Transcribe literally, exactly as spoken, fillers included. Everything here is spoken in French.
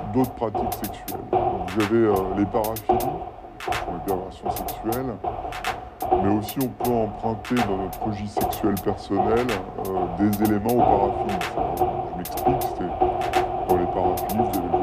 d'autres pratiques sexuelles. Donc, vous avez euh, les paraphilies, sur les perversions sexuelles, mais aussi on peut emprunter dans notre registre sexuel personnel euh, des éléments aux paraphilies. Je m'explique, c'est dans les paraphilies, vous avez